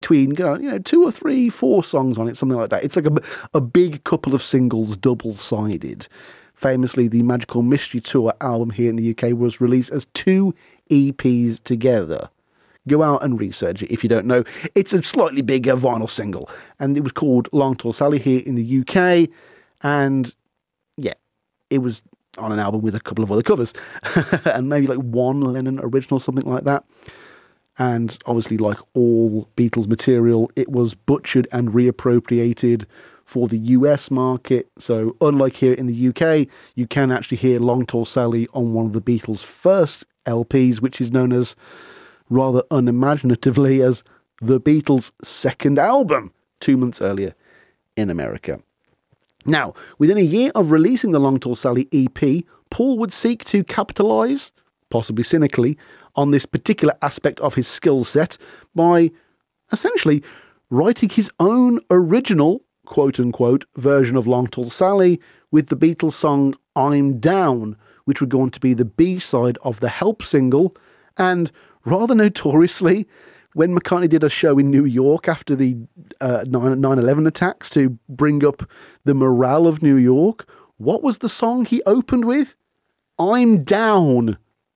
between, 2 or 3, 4 songs on it, something like that. It's like a big couple of singles, double-sided. Famously, the Magical Mystery Tour album here in the UK was released as 2 EPs together. Go out and research it if you don't know. It's a slightly bigger vinyl single, and it was called Long Tall Sally here in the UK, and yeah, it was on an album with a couple of other covers, and maybe like one Lennon original, something like that. And obviously, like all Beatles material, it was butchered and reappropriated for the US market. So unlike here in the UK, you can actually hear Long Tall Sally on one of the Beatles' first LPs, which is known as, rather unimaginatively, as the Beatles' second album, 2 months earlier in America. Now, within a year of releasing the Long Tall Sally EP, Paul would seek to capitalise, possibly cynically, on this particular aspect of his skill set by essentially writing his own original, quote-unquote, version of Long Tall Sally with the Beatles song I'm Down, which would go on to be the B-side of the Help single. And rather notoriously, when McCartney did a show in New York after the 9/11 attacks to bring up the morale of New York, what was the song he opened with? I'm Down.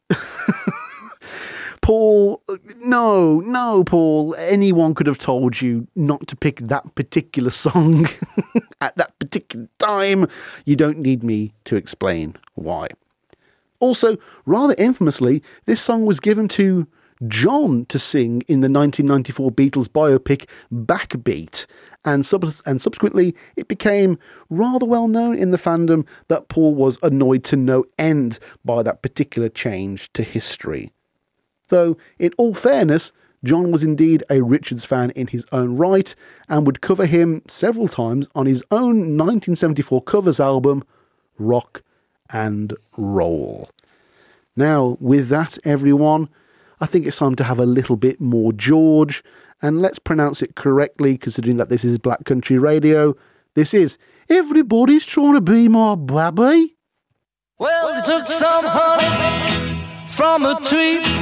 Paul, no, Paul, anyone could have told you not to pick that particular song at that particular time. You don't need me to explain why. Also, rather infamously, this song was given to John to sing in the 1994 Beatles biopic Backbeat, and subsequently it became rather well known in the fandom that Paul was annoyed to no end by that particular change to history. Though, in all fairness, John was indeed a Richards fan in his own right, and would cover him several times on his own 1974 covers album, Rock and Roll. Now, with that, everyone, I think it's time to have a little bit more George, and let's pronounce it correctly, considering that this is Black Country Radio. This is Everybody's Trying to Be My Baby. Well, they took some honey from a tree,